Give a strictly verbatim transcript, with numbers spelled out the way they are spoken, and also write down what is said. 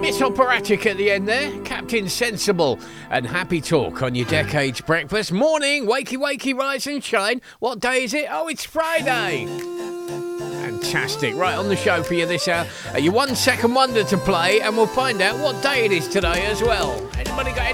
It's operatic at the end there. Captain Sensible and Happy Talk on your Decade's Breakfast. Morning, wakey wakey, rise and shine. What day is it? Oh, it's Friday. Fantastic. Right on the show for you this hour. Uh, your one second wonder to play, and we'll find out what day it is today as well. Anybody got